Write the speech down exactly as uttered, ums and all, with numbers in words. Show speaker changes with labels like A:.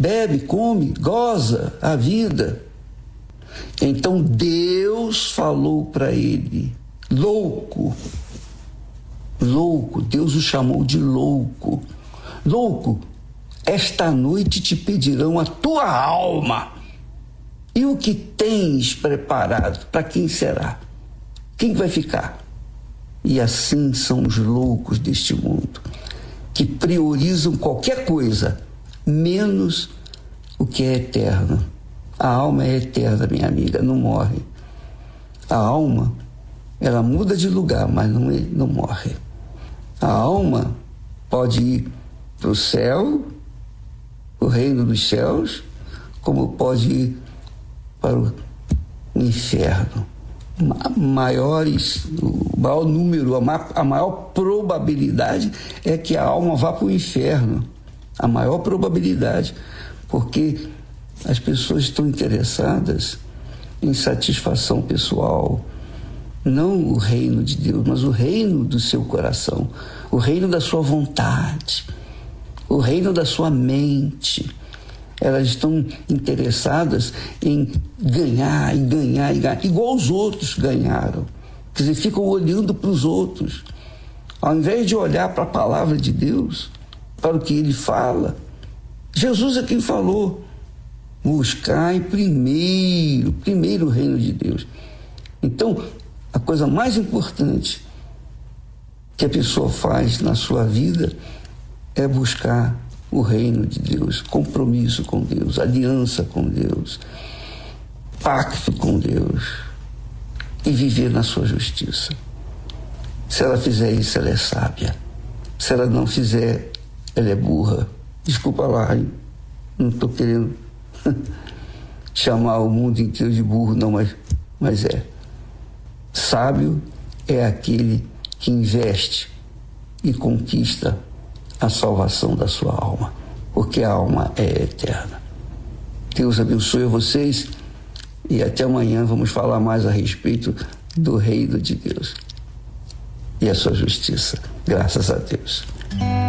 A: bebe, come, goza a vida. Então Deus falou para ele, louco, louco, Deus o chamou de louco. Louco, esta noite te pedirão a tua alma. E o que tens preparado, para quem será? Quem vai ficar? E assim são os loucos deste mundo, que priorizam qualquer coisa, menos o que é eterno. A alma é eterna, minha amiga, não morre. A alma, ela muda de lugar, mas não, não morre. A alma pode ir para o céu, o reino dos céus, como pode ir para o inferno. Maiores, o maior número, a maior, a maior probabilidade é que a alma vá para o inferno. A maior probabilidade, porque as pessoas estão interessadas em satisfação pessoal, não o reino de Deus, mas o reino do seu coração, o reino da sua vontade, o reino da sua mente. Elas estão interessadas em ganhar, e ganhar, e ganhar, igual os outros ganharam. Quer dizer, ficam olhando para os outros, ao invés de olhar para a palavra de Deus, para o que ele fala. Jesus é quem falou: buscai primeiro, primeiro o reino de Deus. Então, a coisa mais importante que a pessoa faz na sua vida é buscar o reino de Deus, compromisso com Deus, aliança com Deus, pacto com Deus, e viver na sua justiça. Se ela fizer isso, ela é sábia. Se ela não fizer, ela é burra. Desculpa lá, hein? Não estou querendo chamar o mundo inteiro de burro, não, mas, mas é. Sábio é aquele que investe e conquista a salvação da sua alma, porque a alma é eterna. Deus abençoe vocês e até amanhã vamos falar mais a respeito do reino de Deus e a sua justiça. Graças a Deus.